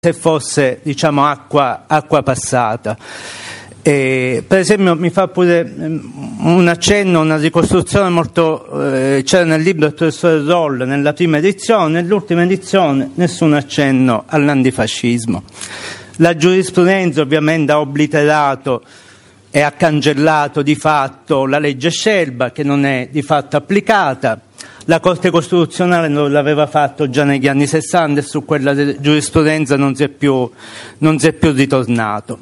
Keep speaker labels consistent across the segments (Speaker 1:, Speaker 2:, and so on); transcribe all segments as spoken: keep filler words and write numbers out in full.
Speaker 1: che fosse, diciamo, acqua, acqua passata. E, per esempio, mi fa pure un accenno, una ricostruzione molto, eh, c'era nel libro del professore Roll nella prima edizione, nell'ultima edizione nessun accenno all'antifascismo. La giurisprudenza ovviamente ha obliterato e ha cancellato di fatto la legge Scelba, che non è di fatto applicata. La Corte Costituzionale non l'aveva fatto già negli anni sessanta e su quella giurisprudenza non si è più, non si è più ritornato.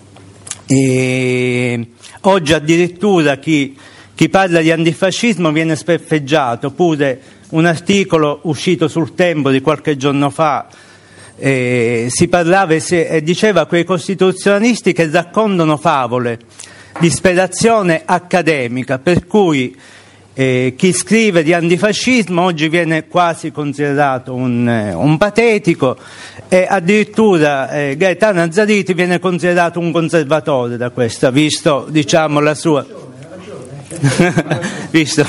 Speaker 1: E oggi addirittura chi, chi parla di antifascismo viene sbeffeggiato. Pure un articolo uscito sul Tempo di qualche giorno fa eh, si parlava e, si, e diceva quei costituzionalisti che raccontano favole, disperazione accademica, per cui eh, chi scrive di antifascismo oggi viene quasi considerato un, un patetico, e addirittura eh, Gaetano Azzariti viene considerato un conservatore da questa, visto, diciamo, la sua visto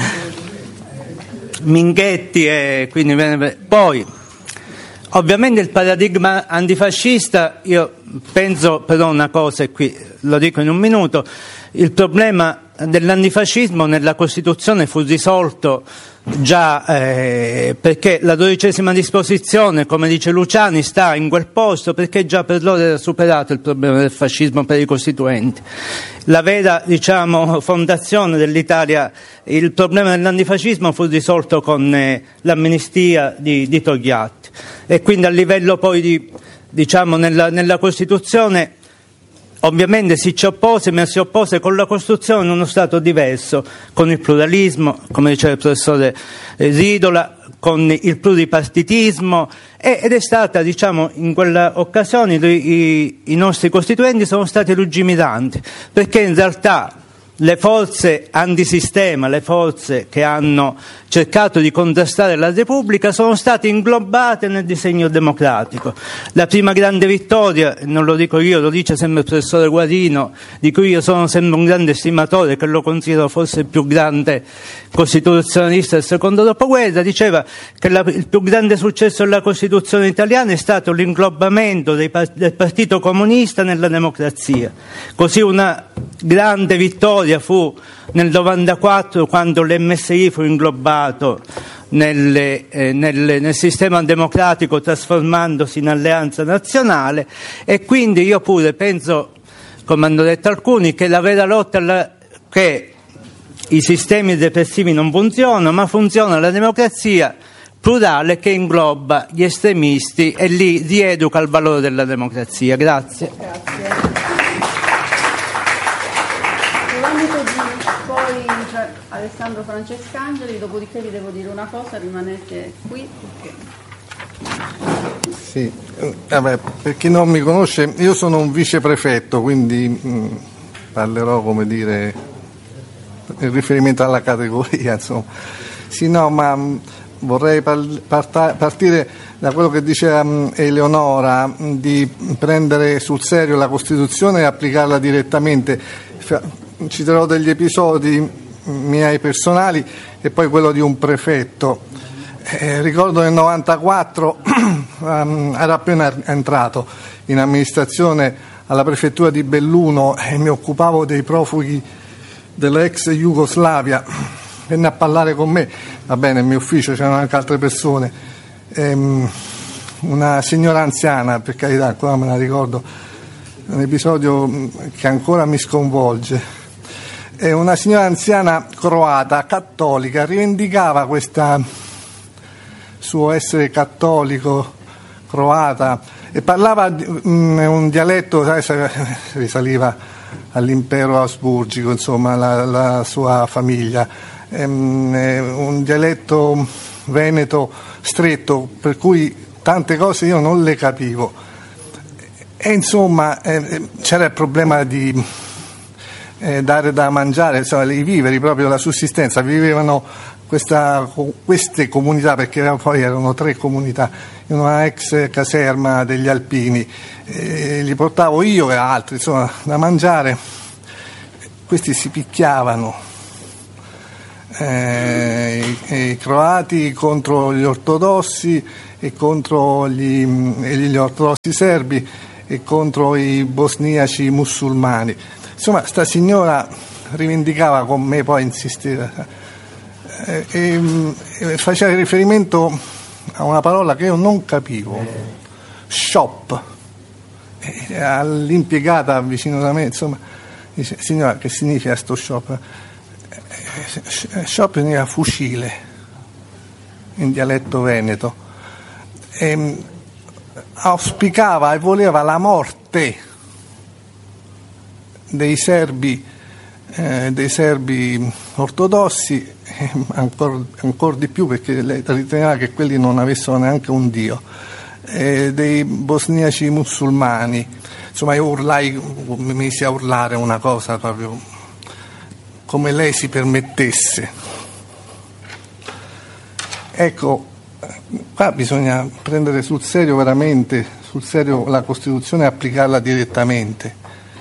Speaker 1: Minghetti, e quindi viene... poi ovviamente il paradigma antifascista, io penso però una cosa, e qui lo dico in un minuto: il problema dell'antifascismo nella Costituzione fu risolto già eh, perché la dodicesima disposizione, come dice Luciani, sta in quel posto perché già per loro era superato il problema del fascismo per i costituenti. La vera, diciamo, fondazione dell'Italia, il problema dell'antifascismo fu risolto con eh, l'amnistia di, di Togliatti, e quindi a livello poi di, diciamo, nella, nella Costituzione ovviamente si ci oppose, ma si oppose con la costruzione in uno Stato diverso, con il pluralismo, come diceva il professore Ridola, con il pluripartitismo, ed è stata, diciamo, in quella occasione i, i nostri costituenti sono stati lungimiranti, perché in realtà le forze antisistema, le forze che hanno cercato di contrastare la Repubblica, sono state inglobate nel disegno democratico. La prima grande vittoria, non lo dico io, lo dice sempre il professore Guarino, di cui io sono sempre un grande estimatore, che lo considero forse il più grande costituzionalista del secondo dopoguerra, diceva che la, il più grande successo della Costituzione italiana è stato l'inglobamento dei, del Partito Comunista nella democrazia. Così una grande vittoria fu nel novantaquattro, quando l'M S I fu inglobato nelle, eh, nelle, nel sistema democratico, trasformandosi in alleanza nazionale. E quindi io pure penso, come hanno detto alcuni, che la vera lotta alla, che i sistemi repressivi non funzionano, ma funziona la democrazia plurale che ingloba gli estremisti e li rieduca al valore della democrazia. Grazie.
Speaker 2: Grazie. Poi cioè, Alessandro Francescangeli, dopodiché vi devo dire una cosa, rimanete qui perché...
Speaker 3: Sì, vabbè, per chi non mi conosce, io sono un viceprefetto, quindi mh, parlerò, come dire, in riferimento alla categoria, insomma. Sì, no, ma mh, vorrei par- parta- partire da quello che diceva mh, Eleonora, mh, di prendere sul serio la Costituzione e applicarla direttamente. Fa- Citerò degli episodi miei personali e poi quello di un prefetto. Eh, ricordo nel novantaquattro um, ero appena entrato in amministrazione alla prefettura di Belluno e mi occupavo dei profughi dell'ex Jugoslavia. Venne a parlare con me, va bene, nel mio ufficio c'erano anche altre persone, ehm, una signora anziana, per carità, ancora me la ricordo, un episodio che ancora mi sconvolge. E una signora anziana croata, cattolica, rivendicava questa suo essere cattolico, croata, e parlava di, um, un dialetto, sai, risaliva all'impero asburgico, insomma, la, la sua famiglia, um, un dialetto veneto stretto, per cui tante cose io non le capivo. E insomma eh, c'era il problema di eh, dare da mangiare, insomma, i viveri, proprio la sussistenza. Vivevano questa, queste comunità, perché poi erano tre comunità, in una ex caserma degli alpini, eh, li portavo io e altri, insomma, da mangiare. Questi si picchiavano, eh, i, i croati contro gli ortodossi e contro gli, gli ortodossi serbi e contro i bosniaci musulmani. Insomma, sta signora rivendicava con me, poi insisteva, eh, e, e faceva riferimento a una parola che io non capivo, shop, e all'impiegata vicino da me, insomma, dice: signora, che significa sto shop? Eh, shop significa fucile in dialetto veneto, e auspicava e voleva la morte dei serbi, eh, dei serbi ortodossi, eh, ancora ancor di più perché lei riteneva che quelli non avessero neanche un dio, eh, dei bosniaci musulmani. Insomma, io urlai, mi misi a urlare una cosa proprio come lei si permettesse. Ecco, qua bisogna prendere sul serio, veramente sul serio, la Costituzione e applicarla direttamente.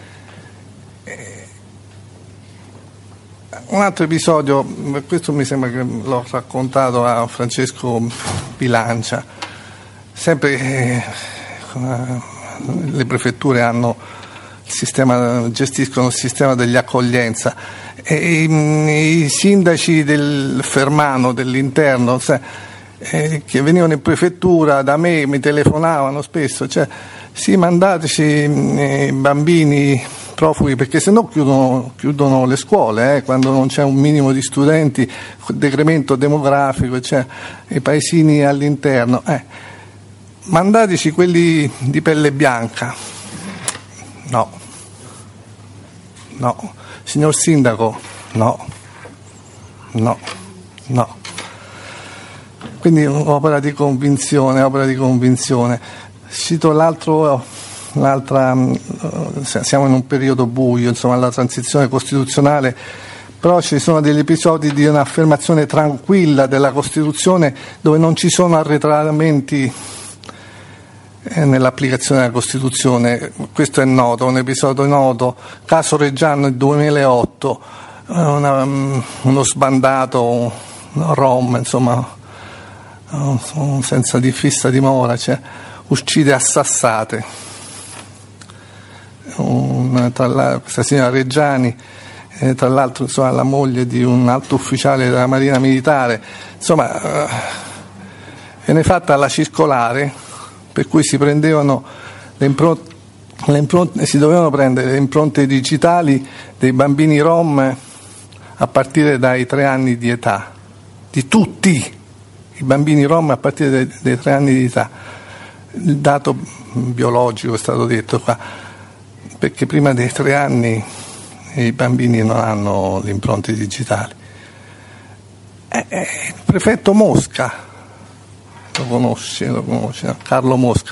Speaker 3: Un altro episodio, questo mi sembra che l'ho raccontato a Francesco Bilancia, sempre eh, le prefetture hanno il sistema, gestiscono il sistema degli accoglienza, e i, i sindaci del Fermano, dell'interno, sai, eh, che venivano in prefettura da me, mi telefonavano spesso, cioè sì, mandateci i bambini profughi, perché sennò chiudono, chiudono le scuole, eh, quando non c'è un minimo di studenti, decremento demografico, cioè i paesini all'interno, eh. Mandateci quelli di pelle bianca. No, no, signor sindaco, no, no, no. Quindi opera di convinzione, opera di convinzione. Cito l'altro, l'altra, siamo in un periodo buio, insomma, la transizione costituzionale, però ci sono degli episodi di un'affermazione tranquilla della Costituzione dove non ci sono arretramenti nell'applicazione della Costituzione. Questo è noto, un episodio noto, caso Reggiano del duemilaotto, una, uno sbandato, un rom, insomma, senza di fissa dimora, cioè, uccide a sassate un, tra la, questa signora Reggiani, eh, tra l'altro, insomma, la moglie di un alto ufficiale della Marina Militare, insomma, eh, viene fatta la circolare per cui si prendevano le impronte, le impronte, si dovevano prendere le impronte digitali dei bambini rom a partire dai tre anni di età, di tutti i bambini rom a partire dai, dai tre anni di età. Il dato biologico è stato detto qua, perché prima dei tre anni i bambini non hanno le impronte digitali. Eh, eh, il prefetto Mosca, lo conosce, lo conosce, no? Carlo Mosca,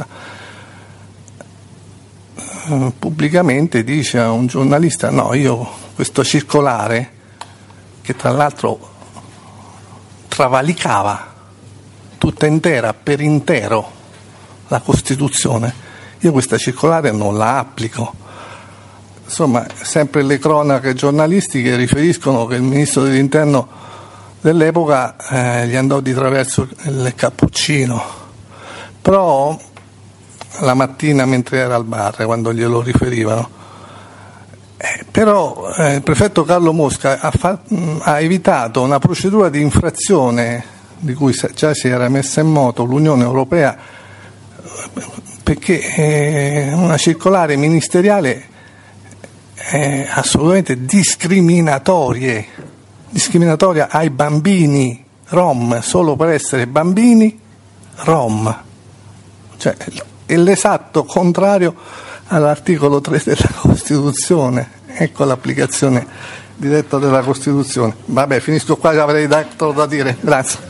Speaker 3: eh, pubblicamente dice a un giornalista: no, io questo circolare, che tra l'altro travalicava tutta intera, per intero, la Costituzione, io questa circolare non la applico. Insomma, sempre le cronache giornalistiche riferiscono che il ministro dell'Interno dell'epoca eh, gli andò di traverso il cappuccino, però la mattina mentre era al bar, quando glielo riferivano, eh, però eh, il prefetto Carlo Mosca ha, fa- ha evitato una procedura di infrazione di cui già si era messa in moto l'Unione Europea, perché eh, una circolare ministeriale è assolutamente discriminatorie, discriminatoria ai bambini rom solo per essere bambini rom, cioè è l'esatto contrario all'articolo tre della Costituzione. Ecco l'applicazione diretta della Costituzione. Vabbè, finisco qua, già avrei altro da dire. Grazie.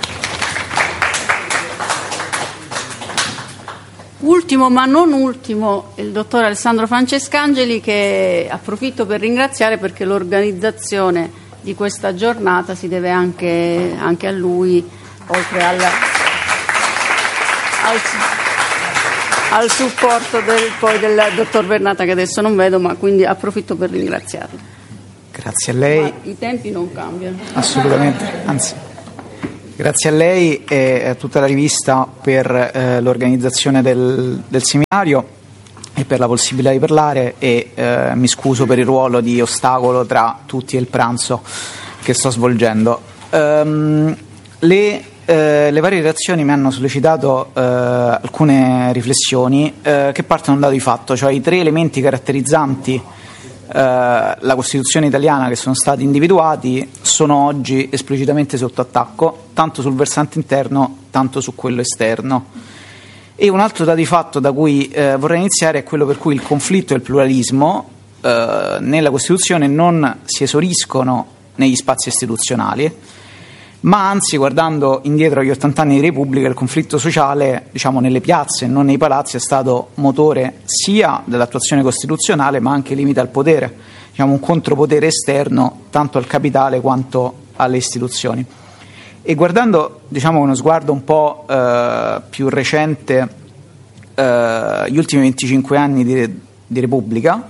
Speaker 2: Ultimo ma non ultimo il dottor Alessandro Francescangeli, che approfitto per ringraziare perché l'organizzazione di questa giornata si deve anche, anche a lui, oltre al, al, al supporto del, poi del dottor Vernata, che adesso non vedo, ma quindi approfitto per ringraziarlo.
Speaker 4: Grazie a lei.
Speaker 2: Ma i tempi non cambiano.
Speaker 4: Assolutamente, anzi. Grazie a lei e a tutta la rivista per eh, l'organizzazione del, del seminario e per la possibilità di parlare e eh, mi scuso per il ruolo di ostacolo tra tutti e il pranzo che sto svolgendo. Um, le, eh, le varie reazioni mi hanno sollecitato eh, alcune riflessioni eh, che partono da un dato di fatto, cioè i tre elementi caratterizzanti la Costituzione italiana che sono stati individuati sono oggi esplicitamente sotto attacco, tanto sul versante interno, tanto su quello esterno. E un altro dato di fatto da cui eh, vorrei iniziare è quello per cui il conflitto e il pluralismo eh, nella Costituzione non si esauriscono negli spazi istituzionali, ma anzi, guardando indietro agli ottanta anni di Repubblica, il conflitto sociale, diciamo, nelle piazze e non nei palazzi è stato motore sia dell'attuazione costituzionale ma anche limite al potere, diciamo un contropotere esterno tanto al capitale quanto alle istituzioni. E guardando, diciamo, con uno sguardo un po' eh, più recente eh, gli ultimi venticinque anni di, di Repubblica,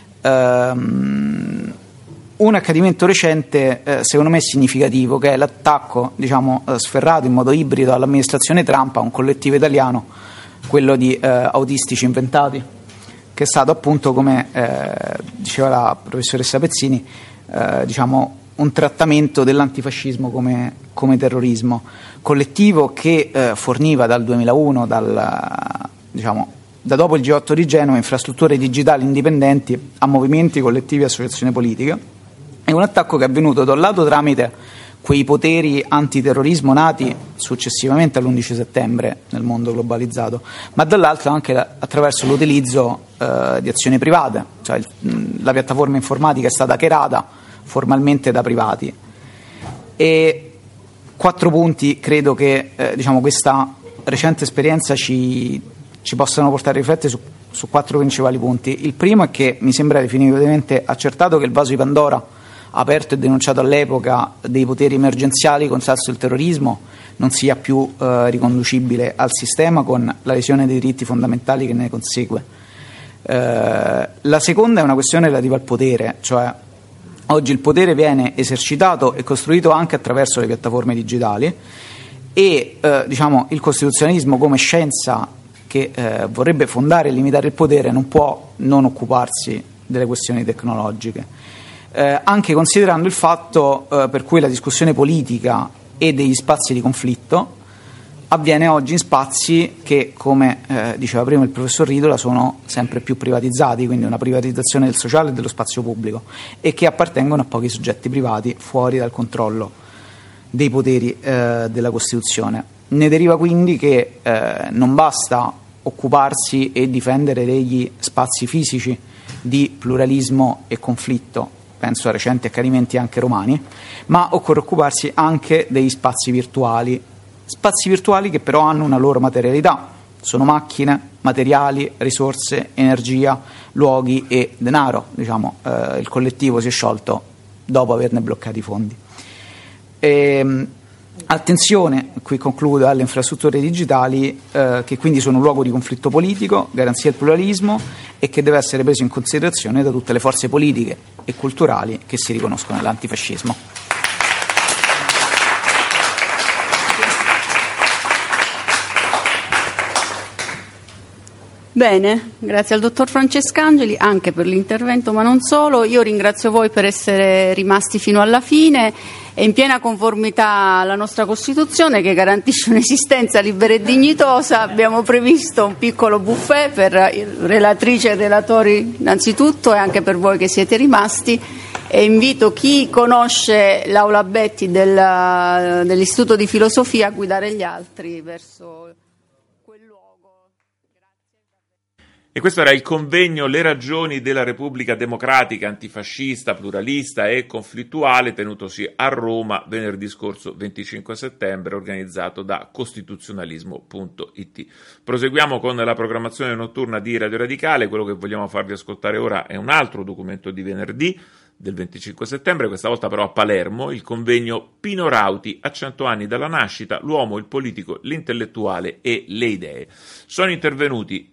Speaker 4: ehm, un accadimento recente eh, secondo me significativo, che è l'attacco, diciamo, eh, sferrato in modo ibrido all'amministrazione Trump a un collettivo italiano, quello di eh, autistici inventati, che è stato appunto, come eh, diceva la professoressa Pezzini, eh, diciamo un trattamento dell'antifascismo come, come terrorismo collettivo che eh, forniva dal duemilauno, dal, diciamo, da dopo il G otto di Genova, infrastrutture digitali indipendenti a movimenti, collettivi e associazioni politiche. È un attacco che è avvenuto da un lato tramite quei poteri antiterrorismo nati successivamente all'undici settembre nel mondo globalizzato, ma dall'altro anche attraverso l'utilizzo eh, di azioni private, cioè il, la piattaforma informatica è stata hackerata formalmente da privati. E quattro punti credo che eh, diciamo, questa recente esperienza ci, ci possano portare a riflettere su, su quattro principali punti. Il primo è che mi sembra definitivamente accertato che il vaso di Pandora aperto e denunciato all'epoca dei poteri emergenziali contrasto il terrorismo non sia più eh, riconducibile al sistema, con la lesione dei diritti fondamentali che ne consegue. Eh, la seconda è una questione relativa al potere, cioè oggi il potere viene esercitato e costruito anche attraverso le piattaforme digitali e eh, diciamo, il costituzionalismo come scienza che eh, vorrebbe fondare e limitare il potere non può non occuparsi delle questioni tecnologiche. Eh, anche considerando il fatto eh, per cui la discussione politica e degli spazi di conflitto avviene oggi in spazi che, come eh, diceva prima il professor Ridola, sono sempre più privatizzati, quindi una privatizzazione del sociale e dello spazio pubblico, e che appartengono a pochi soggetti privati fuori dal controllo dei poteri eh, della Costituzione. Ne deriva quindi che eh, non basta occuparsi e difendere degli spazi fisici di pluralismo e conflitto, penso a recenti accadimenti anche romani, ma occorre occuparsi anche degli spazi virtuali, spazi virtuali che però hanno una loro materialità, sono macchine, materiali, risorse, energia, luoghi e denaro, diciamo, eh, il collettivo si è sciolto dopo averne bloccati i fondi. E, attenzione, qui concludo, alle infrastrutture digitali eh, che quindi sono un luogo di conflitto politico, garanzia del pluralismo e che deve essere preso in considerazione da tutte le forze politiche e culturali che si riconoscono nell'antifascismo.
Speaker 2: Bene, grazie al dottor Francescangeli anche per l'intervento, ma non solo. Io ringrazio voi per essere rimasti fino alla fine e in piena conformità alla nostra Costituzione, che garantisce un'esistenza libera e dignitosa. Abbiamo previsto un piccolo buffet per relatrice e relatori innanzitutto e anche per voi che siete rimasti, e invito chi conosce l'Aula Betti del, dell'Istituto di Filosofia a guidare gli altri verso quel luogo.
Speaker 5: E questo era il convegno Le ragioni della Repubblica Democratica, antifascista, pluralista e conflittuale, tenutosi a Roma venerdì scorso venticinque settembre, organizzato da costituzionalismo punto it. Proseguiamo con la programmazione notturna di Radio Radicale. Quello che vogliamo farvi ascoltare ora è un altro documento di venerdì del venticinque settembre, questa volta però a Palermo, il convegno Pino Rauti a cento anni dalla nascita, l'uomo, il politico, l'intellettuale e le idee. Sono intervenuti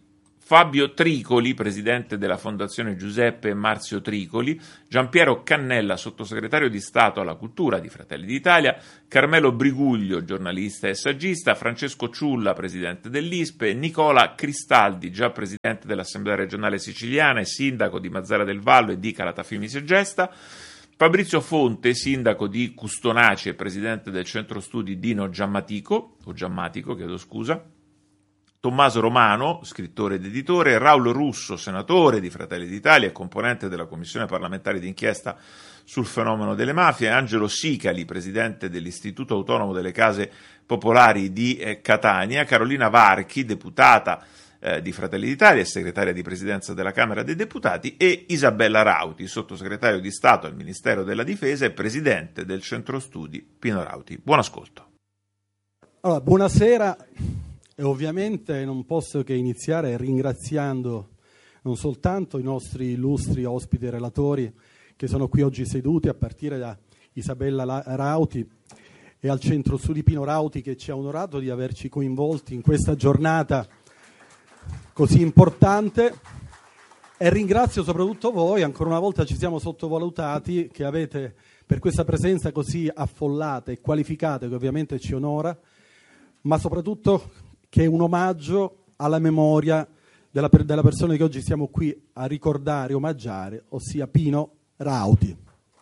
Speaker 5: Fabio Tricoli, presidente della Fondazione Giuseppe Marzio Tricoli, Giampiero Cannella, sottosegretario di Stato alla Cultura di Fratelli d'Italia, Carmelo Briguglio, giornalista e saggista, Francesco Ciulla, presidente dell'I S P E, Nicola Cristaldi, già presidente dell'Assemblea regionale siciliana e sindaco di Mazara del Vallo e di Calatafimi Segesta, Fabrizio Fonte, sindaco di Custonaci e presidente del centro studi Dino Giammatico, o Giammatico, chiedo scusa, Tommaso Romano, scrittore ed editore, Raul Russo, senatore di Fratelli d'Italia e componente della Commissione parlamentare d'inchiesta sul fenomeno delle mafie, Angelo Sicali, presidente dell'Istituto Autonomo delle Case Popolari di eh, Catania, Carolina Varchi, deputata eh, di Fratelli d'Italia e segretaria di presidenza della Camera dei Deputati, e Isabella Rauti, sottosegretario di Stato al Ministero della Difesa e presidente del centro studi Pino Rauti. Buon ascolto.
Speaker 6: Allora, buonasera. E ovviamente non posso che iniziare ringraziando non soltanto i nostri illustri ospiti e relatori che sono qui oggi seduti, a partire da Isabella Rauti e al Centro Studi Pino Rauti, che ci ha onorato di averci coinvolti in questa giornata così importante, e ringrazio soprattutto voi. Ancora una volta ci siamo sottovalutati, che avete, per questa presenza così affollata e qualificata, che ovviamente ci onora, ma soprattutto che è un omaggio alla memoria della, della persona che oggi siamo qui a ricordare, omaggiare, ossia Pino Rauti.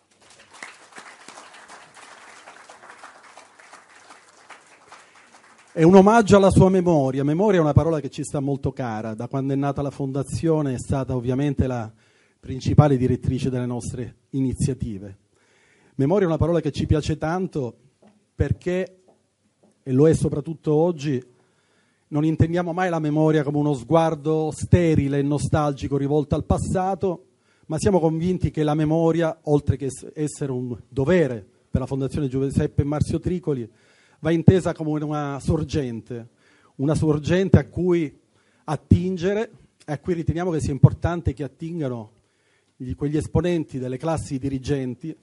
Speaker 6: È un omaggio alla sua memoria. Memoria è una parola che ci sta molto cara. Da quando è nata la Fondazione è stata ovviamente la principale direttrice delle nostre iniziative. Memoria è una parola che ci piace tanto perché, e lo è soprattutto oggi, non intendiamo mai la memoria come uno sguardo sterile e nostalgico rivolto al passato, ma siamo convinti che la memoria, oltre che essere un dovere per la Fondazione Giuseppe Marzio Tricoli, va intesa come una sorgente, una sorgente a cui attingere e a cui riteniamo che sia importante che attingano gli, quegli esponenti delle classi dirigenti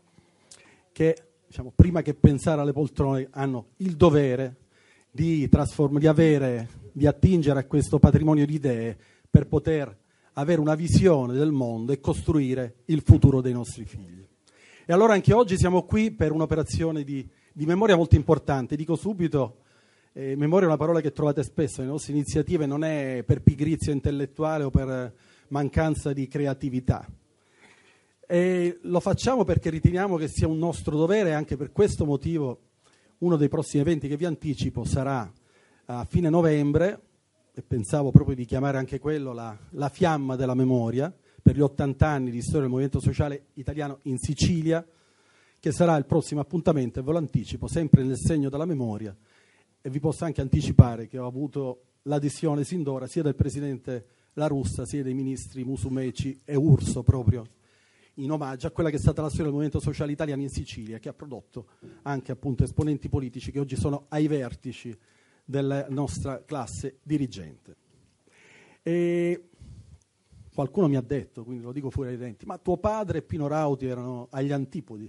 Speaker 6: che, diciamo, prima che pensare alle poltrone, hanno il dovere di, trasform- di avere, di attingere a questo patrimonio di idee per poter avere una visione del mondo e costruire il futuro dei nostri figli. E allora anche oggi siamo qui per un'operazione di, di memoria molto importante. Dico subito, eh, memoria è una parola che trovate spesso nelle nostre iniziative, non è per pigrizia intellettuale o per mancanza di creatività. E lo facciamo perché riteniamo che sia un nostro dovere, e anche per questo motivo uno dei prossimi eventi che vi anticipo sarà a fine novembre, e pensavo proprio di chiamare anche quello la, la fiamma della memoria, per gli ottanta anni di storia del movimento sociale italiano in Sicilia, che sarà il prossimo appuntamento, e ve lo anticipo, sempre nel segno della memoria, e vi posso anche anticipare che ho avuto l'adesione sin d'ora sia del Presidente La Russa sia dei ministri Musumeci e Urso, proprio in omaggio a quella che è stata la storia del movimento sociale italiano in Sicilia, che ha prodotto anche appunto esponenti politici che oggi sono ai vertici della nostra classe dirigente. E qualcuno mi ha detto, quindi lo dico fuori dai denti, ma tuo padre e Pino Rauti erano agli antipodi.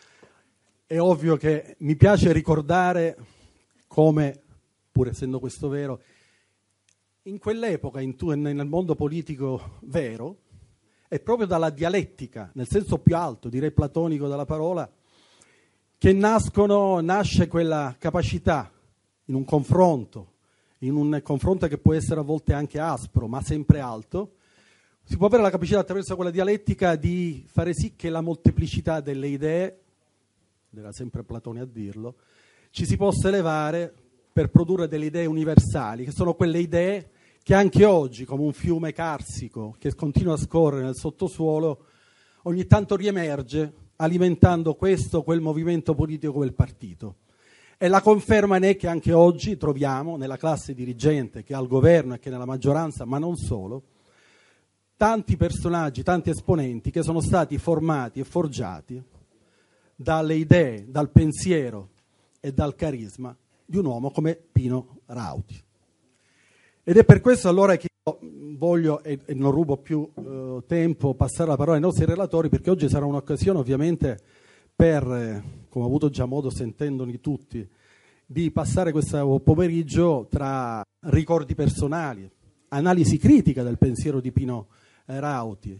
Speaker 6: È ovvio che mi piace ricordare come, pur essendo questo vero, in quell'epoca, in tu, nel mondo politico vero, è proprio dalla dialettica, nel senso più alto, direi platonico della parola, che nascono, nasce quella capacità in un confronto, in un confronto che può essere a volte anche aspro, ma sempre alto. Si può avere la capacità attraverso quella dialettica di fare sì che la molteplicità delle idee, era sempre Platone a dirlo, ci si possa elevare per produrre delle idee universali, che sono quelle idee che anche oggi, come un fiume carsico che continua a scorrere nel sottosuolo, ogni tanto riemerge alimentando questo, quel movimento politico, quel partito. E la conferma ne è che anche oggi troviamo nella classe dirigente che è al governo e che è nella maggioranza, ma non solo, tanti personaggi, tanti esponenti che sono stati formati e forgiati dalle idee, dal pensiero e dal carisma di un uomo come Pino Rauti. Ed è per questo allora che io voglio, e, e non rubo più eh, tempo, passare la parola ai nostri relatori, perché oggi sarà un'occasione ovviamente per, eh, come ho avuto già modo sentendoli tutti, di passare questo pomeriggio tra ricordi personali, analisi critica del pensiero di Pino Rauti,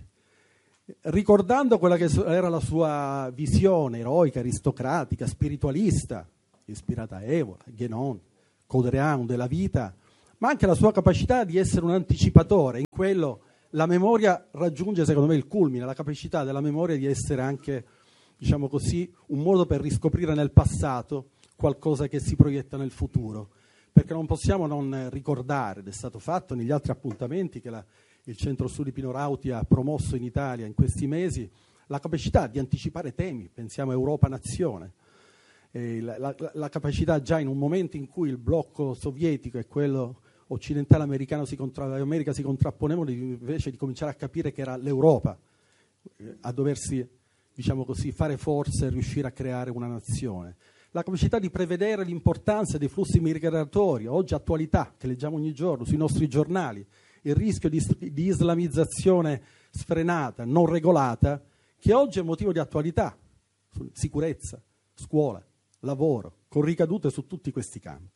Speaker 6: ricordando quella che era la sua visione eroica, aristocratica, spiritualista, ispirata a Evola, Guénon, Codrean della vita, ma anche la sua capacità di essere un anticipatore. In quello la memoria raggiunge, secondo me, il culmine, la capacità della memoria di essere anche, diciamo così, un modo per riscoprire nel passato qualcosa che si proietta nel futuro, perché non possiamo non ricordare, ed è stato fatto negli altri appuntamenti che la, il Centro Studi Pino Rauti ha promosso in Italia in questi mesi, la capacità di anticipare temi, pensiamo a Europa-Nazione, eh, la, la, la capacità già in un momento in cui il blocco sovietico e quello occidentale americano si contra- America si contrapponevano, invece di cominciare a capire che era l'Europa eh, a doversi, diciamo così, fare forza e riuscire a creare una nazione. La capacità di prevedere l'importanza dei flussi migratori, oggi attualità, che leggiamo ogni giorno sui nostri giornali, il rischio di, di islamizzazione sfrenata, non regolata, che oggi è motivo di attualità, sicurezza, scuola, lavoro, con ricadute su tutti questi campi.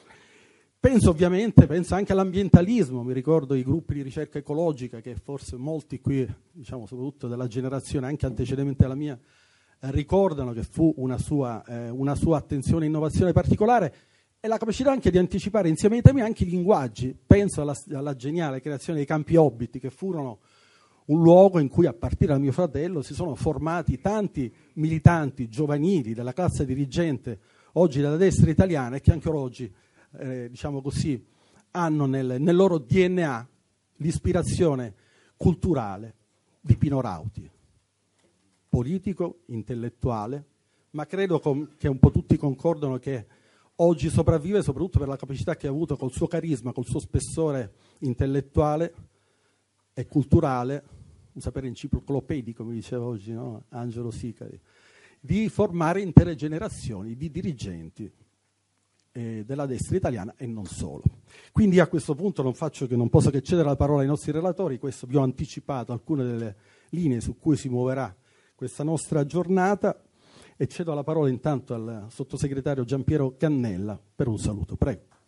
Speaker 6: Penso ovviamente, penso anche all'ambientalismo, mi ricordo i gruppi di ricerca ecologica che forse molti qui, diciamo soprattutto della generazione anche antecedente alla mia, ricordano che fu una sua, eh, una sua attenzione e innovazione particolare, e la capacità anche di anticipare insieme ai temi anche i linguaggi. Penso alla, alla geniale creazione dei campi Hobbit, che furono un luogo in cui, a partire da mio fratello, si sono formati tanti militanti giovanili della classe dirigente oggi della destra italiana, e che anche oggi, eh, diciamo così, hanno nel, nel loro D N A l'ispirazione culturale di Pino Rauti. Politico, intellettuale, ma credo com- che un po' tutti concordano che oggi sopravvive soprattutto per la capacità che ha avuto col suo carisma, col suo spessore intellettuale e culturale, un sapere enciclopedico, come diceva oggi, no? Angelo Sicari, di formare intere generazioni di dirigenti eh, della destra italiana e non solo. Quindi a questo punto non faccio che non posso che cedere la parola ai nostri relatori. Questo vi ho anticipato alcune delle linee su cui si muoverà questa nostra giornata, e cedo la parola intanto al sottosegretario Giampiero Cannella per un saluto. Prego.